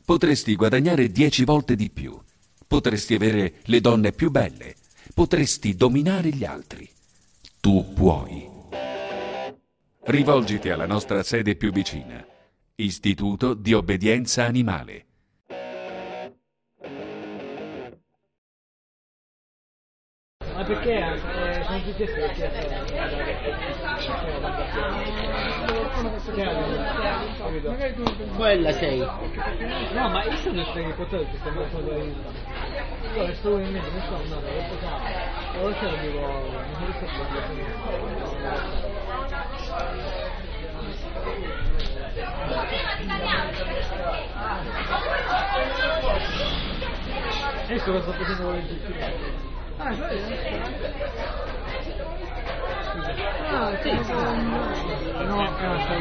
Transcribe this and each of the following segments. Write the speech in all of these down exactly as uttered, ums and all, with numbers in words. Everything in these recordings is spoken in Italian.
Potresti guadagnare dieci volte di più. Potresti avere le donne più belle. Potresti dominare gli altri. Tu puoi. Rivolgiti alla nostra sede più vicina. Istituto di Obbedienza Animale. Ma perché eh, sono tutti effetti? Quella sei. No, ma io sono stato portato che stiamo facendo la vita. Io resto in mente, non so, no, questo qua. E ora ce lo dico, non riesco a ecco cosa sto facendo con le giustizie. Ah, ah, sì, no,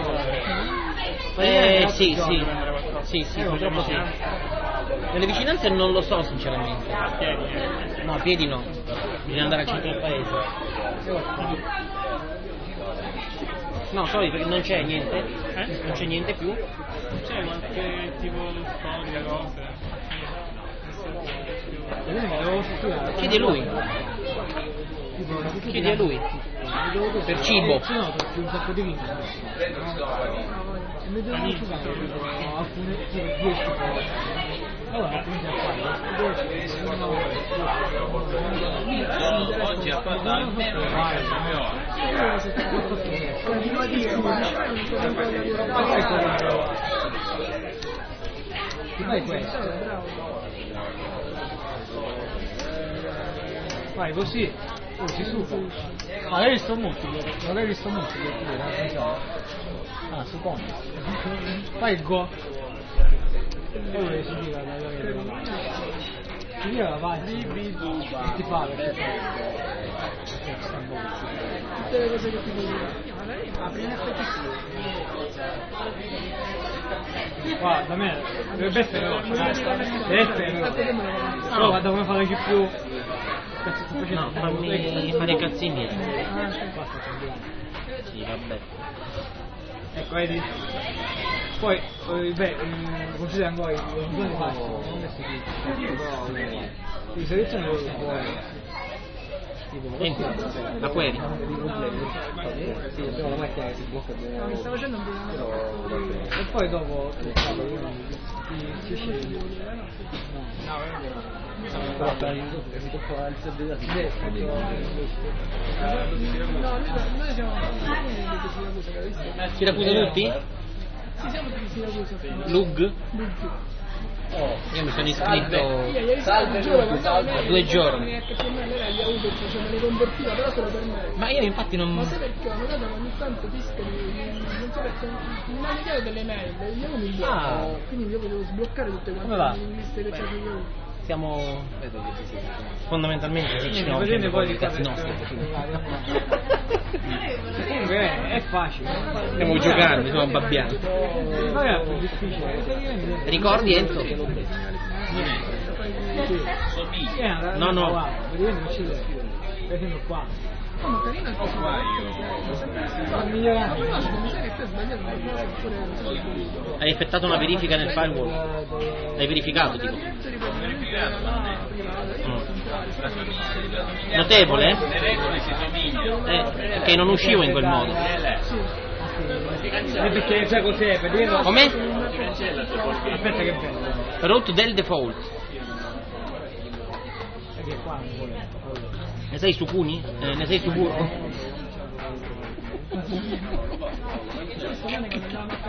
eh, sì, sì, sì, sì, purtroppo sì. Nelle vicinanze non lo so sinceramente. No, a piedi no, bisogna andare al centro del paese. No, sorry, perché non c'è niente, eh? Non c'è niente più. C'è qualche tipo storia, cose. Chiedi a lui. Chiedi a lui. Per cibo. No, perché un sacco di vino. E mi devo giocare alcune dieci cose. Allora, comincia a fare. Oggi ha fatto almeno come Ti fai questo? Vai così, oh, si suca. Ma l'hai visto molto? Non l'hai visto molto? Ah, suppongo. Fai il go. E ora si dica la si dica la vai. E ti fa tutte le cose che ti voglio dire. Apri in effetti sì. Guarda, da me dovrebbe essere veloce. Deve essere veloce. Però guarda come fa la G più. No, fammi fare i cazzi miei. Sì, vabbè. Ecco, vedi? Poi, eh, beh, considera ancora i due facili, non messo qui. Il servizio non lo vuole. Niente, la query. Sì, abbiamo la macchina che si blocca. No, mi sta facendo un po'. E poi dopo tu parlo, io ti scegli. No, guarda, mi tocca il sedere da destra. No, noi siamo Siracusa tutti? Sì, siamo tutti Siracusa. Lug? Oh, io mi sono iscritto salve, salve. Due giorni. Ma io infatti non. Ma sai perché? Una cosa ogni tanto fiscali, non so perché non hanno idea delle mail, io non mi blocco, ah. Quindi io volevo sbloccare tutte quante le liste che c'è io. Siamo fondamentalmente sì, ci sono sempre poi i cazzi nostri. Comunque è facile. Stiamo giocando, siamo babbiani. Ma è più difficile. Ricordi Enzo? No, no. Per esempio qua. Oh, ma carino il qua io Hai effettuato una verifica nel firewall? L'hai verificato, dico. Mm. Notevole? Eh, che non uscivo in quel modo. Perché sai cos'è? Come? Aspetta che bello. Root del default. Ne sei su Cuni? Eh, ne sei su Burro?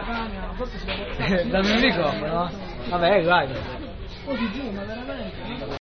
Dammi il microfono, no? Vabbè, guarda. Oh, ti giuro, ma veramente?